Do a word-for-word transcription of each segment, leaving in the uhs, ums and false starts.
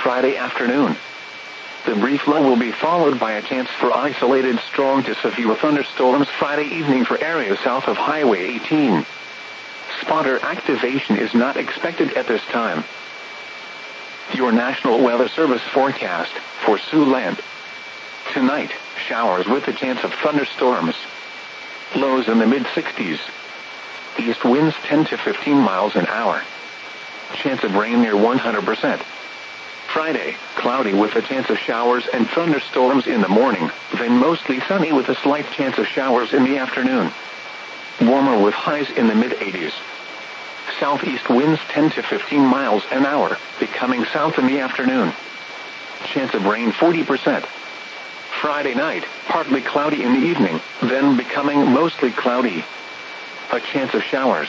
Friday afternoon. The brief lull will be followed by a chance for isolated strong to severe thunderstorms Friday evening for areas south of Highway eighteen. Spotter activation is not expected at this time. Your National Weather Service forecast for Siouxland. Tonight, showers with a chance of thunderstorms. Lows in the mid sixties. East winds ten to fifteen miles an hour. Chance of rain near one hundred percent. Friday, cloudy with a chance of showers and thunderstorms in the morning, then mostly sunny with a slight chance of showers in the afternoon. Warmer with highs in the mid eighties. Southeast winds ten to fifteen miles an hour, becoming south in the afternoon. Chance of rain forty percent. Friday night, partly cloudy in the evening, then becoming mostly cloudy. A chance of showers.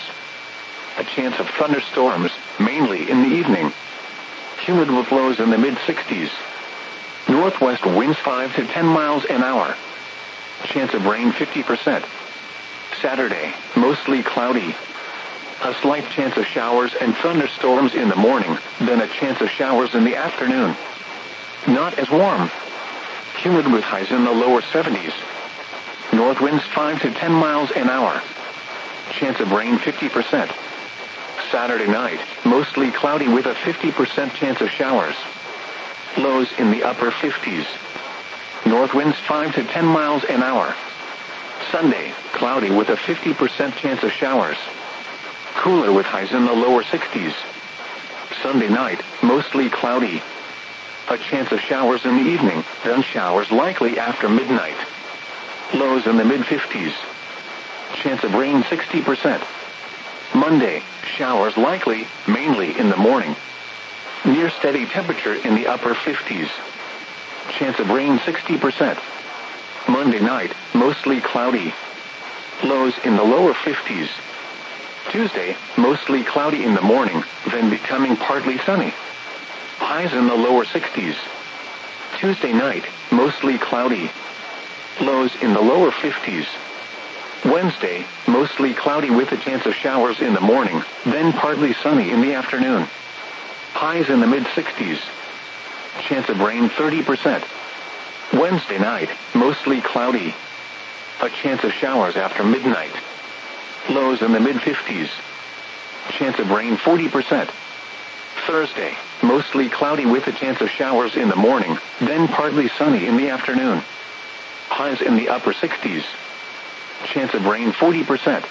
A chance of thunderstorms, mainly in the evening. Humid with lows in the mid sixties. Northwest winds five to ten miles an hour. Chance of rain fifty percent. Saturday, mostly cloudy. A slight chance of showers and thunderstorms in the morning, then a chance of showers in the afternoon. Not as warm. Humid with highs in the lower seventies. North winds five to ten miles an hour. Chance of rain fifty percent. Saturday night, mostly cloudy with a fifty percent chance of showers. Lows in the upper fifties. North winds five to ten miles an hour. Sunday, cloudy with a fifty percent chance of showers. Cooler with highs in the lower sixties. Sunday night, mostly cloudy. A chance of showers in the evening, then showers likely after midnight. Lows in the mid fifties. Chance of rain sixty percent. Monday, showers likely, mainly in the morning. Near steady temperature in the upper fifties. Chance of rain sixty percent. Monday night, mostly cloudy. Lows in the lower fifties. Tuesday, mostly cloudy in the morning, then becoming partly sunny. Highs in the lower sixties. Tuesday night, mostly cloudy. Lows in the lower fifties. Wednesday, mostly cloudy with a chance of showers in the morning, then partly sunny in the afternoon. Highs in the mid sixties. Chance of rain thirty percent. Wednesday night, mostly cloudy. A chance of showers after midnight. Lows in the mid fifties. Chance of rain forty percent. Thursday, mostly cloudy with a chance of showers in the morning, then partly sunny in the afternoon. Highs in the upper sixties. Chance of rain forty percent.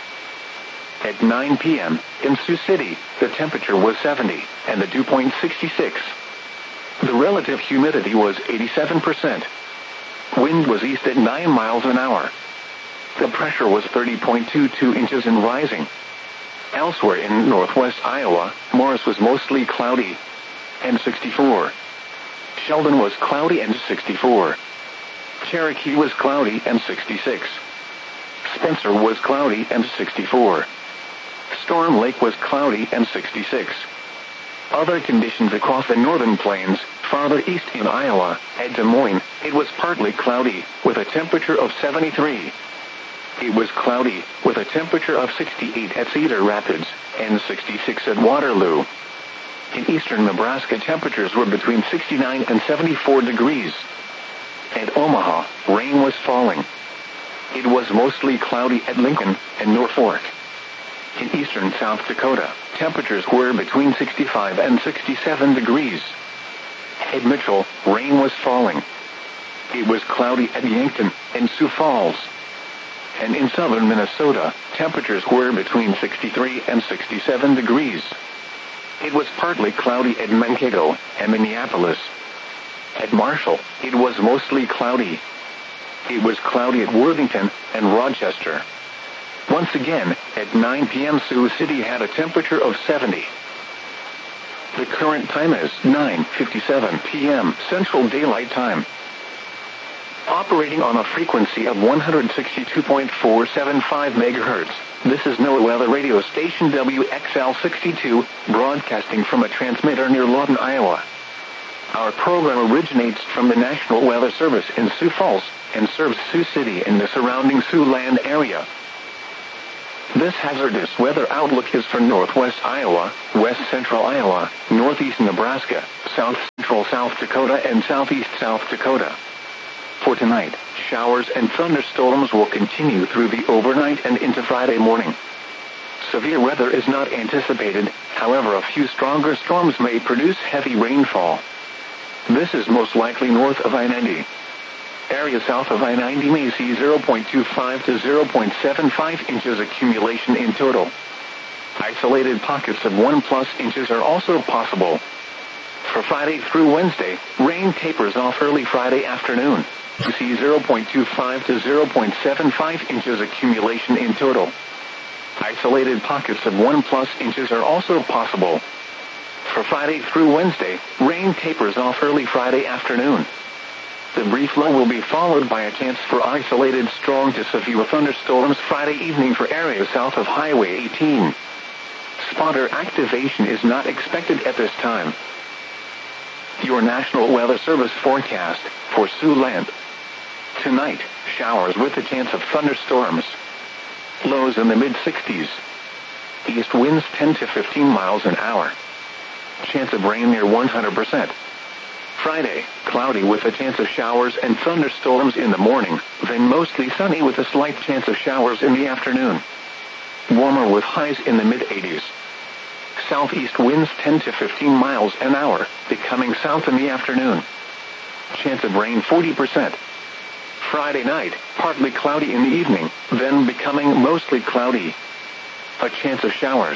At nine p.m., in Sioux City, the temperature was seventy, and the dew point sixty-six. The relative humidity was eighty-seven percent. Wind was east at nine miles an hour. The pressure was thirty point two two inches and rising. Elsewhere in northwest Iowa, Morris was mostly cloudy, and sixty-four. Sheldon was cloudy and sixty-four. Cherokee was cloudy and sixty-six. Spencer was cloudy and sixty-four. Storm Lake was cloudy and sixty-six. Other conditions across the northern plains, farther east in Iowa, at Des Moines, it was partly cloudy, with a temperature of seventy-three. It was cloudy, with a temperature of sixty-eight at Cedar Rapids, and sixty-six at Waterloo. In eastern Nebraska, temperatures were between sixty-nine and seventy-four degrees. At Omaha, rain was falling. It was mostly cloudy at Lincoln and Norfolk. In eastern South Dakota, temperatures were between sixty-five and sixty-seven degrees. At Mitchell, rain was falling. It was cloudy at Yankton and Sioux Falls. And in southern Minnesota, temperatures were between sixty-three and sixty-seven degrees. It was partly cloudy at Mankato and Minneapolis. At Marshall, it was mostly cloudy. It was cloudy at Worthington and Rochester. Once again, at nine p.m. Sioux City had a temperature of seventy. The current time is nine fifty-seven p.m. Central Daylight Time. Operating on a frequency of one hundred sixty-two point four seven five megahertz, this is NOAA Weather Radio Station W X L sixty-two, broadcasting from a transmitter near Lawton, Iowa. Our program originates from the National Weather Service in Sioux Falls, and serves Sioux City and the surrounding Siouxland area. This hazardous weather outlook is for northwest Iowa, west central Iowa, northeast Nebraska, south central central South Dakota and southeast South Dakota. For tonight, showers and thunderstorms will continue through the overnight and into Friday morning. Severe weather is not anticipated, however a few stronger storms may produce heavy rainfall. This is most likely north of I ninety. Areas south of I ninety may see zero point two five to zero point seven five inches accumulation in total. Isolated pockets of one plus inches are also possible. For Friday through Wednesday, rain tapers off early Friday afternoon. You see zero point two five to zero point seven five inches accumulation in total. Isolated pockets of one plus inches are also possible. For Friday through Wednesday, rain tapers off early Friday afternoon. The brief low will be followed by a chance for isolated strong to severe thunderstorms Friday evening for areas south of Highway eighteen. Spotter activation is not expected at this time. Your National Weather Service forecast for Siouxland. Tonight, showers with a chance of thunderstorms. Lows in the mid sixties. East winds ten to fifteen miles an hour. Chance of rain near one hundred percent. Friday, cloudy with a chance of showers and thunderstorms in the morning, then mostly sunny with a slight chance of showers in the afternoon. Warmer with highs in the mid eighties. Southeast winds ten to fifteen miles an hour, becoming south in the afternoon. Chance of rain forty percent. Friday night, partly cloudy in the evening, then becoming mostly cloudy. A chance of showers.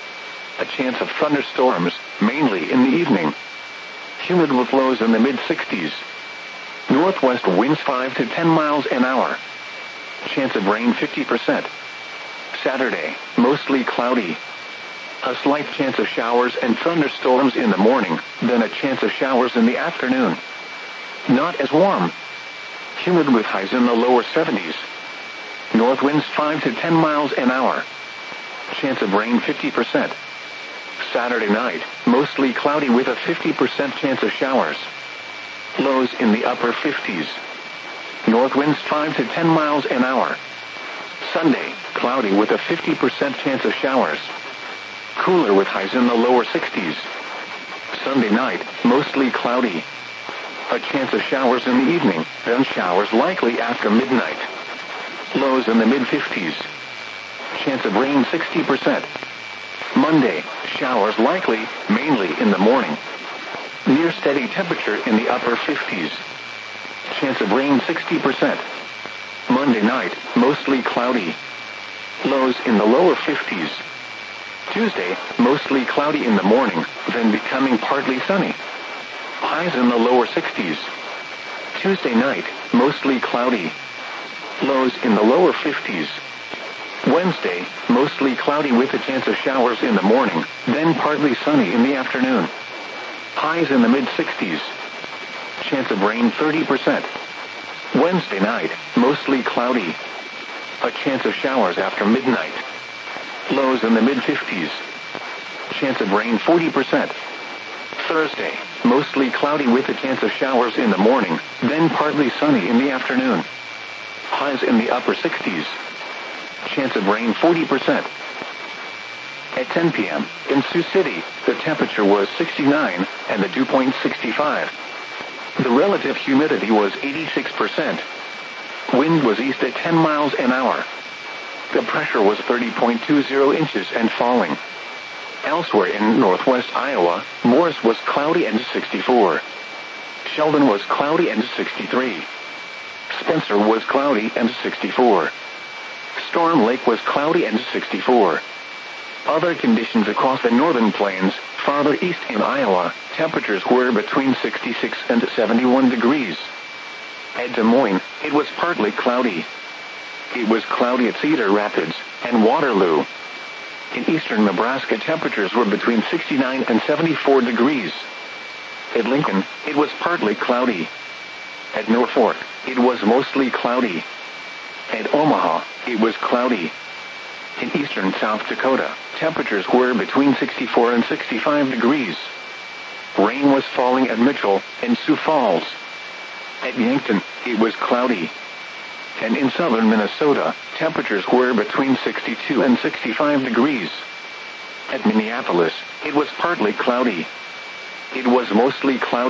A chance of thunderstorms, mainly in the evening. Humid with lows in the mid sixties. Northwest winds five to ten miles an hour. Chance of rain fifty percent. Saturday, mostly cloudy. A slight chance of showers and thunderstorms in the morning, then a chance of showers in the afternoon. Not as warm. Humid with highs in the lower seventies. North winds five to ten miles an hour. Chance of rain fifty percent. Saturday night, mostly cloudy with a fifty percent chance of showers. Lows in the upper fifties. North winds five to ten miles an hour. Sunday, cloudy with a fifty percent chance of showers. Cooler with highs in the lower sixties. Sunday night, mostly cloudy. A chance of showers in the evening, then showers likely after midnight. Lows in the mid fifties. Chance of rain sixty percent. Monday, showers likely, mainly in the morning. Near steady temperature in the upper fifties. Chance of rain sixty percent. Monday night, mostly cloudy. Lows in the lower fifties. Tuesday, mostly cloudy in the morning, then becoming partly sunny. Highs in the lower sixties. Tuesday night, mostly cloudy. Lows in the lower fifties. Wednesday, mostly cloudy with a chance of showers in the morning, then partly sunny in the afternoon. Highs in the mid sixties. Chance of rain thirty percent. Wednesday night, mostly cloudy. A chance of showers after midnight. Lows in the mid fifties. Chance of rain forty percent. Thursday, mostly cloudy with a chance of showers in the morning, then partly sunny in the afternoon. Highs in the upper sixties. Chance of rain forty percent. At ten p.m., in Sioux City, the temperature was sixty-nine, and the dew point sixty-five. The relative humidity was eighty-six percent. Wind was east at ten miles an hour. The pressure was thirty point two zero inches and falling. Elsewhere in northwest Iowa, Morris was cloudy and sixty-four. Sheldon was cloudy and sixty-three. Spencer was cloudy and sixty-four. Storm Lake was cloudy and sixty-four. Other conditions across the northern plains, farther east in Iowa, temperatures were between sixty-six and seventy-one degrees. At Des Moines, it was partly cloudy. It was cloudy at Cedar Rapids and Waterloo. In eastern Nebraska, temperatures were between sixty-nine and seventy-four degrees. At Lincoln, it was partly cloudy. At Norfolk, it was mostly cloudy. At Omaha, it was cloudy. In eastern South Dakota, temperatures were between sixty-four and sixty-five degrees. Rain was falling at Mitchell and Sioux Falls. At Yankton, it was cloudy. And in southern Minnesota, temperatures were between sixty-two and sixty-five degrees. At Minneapolis, it was partly cloudy. It was mostly cloudy.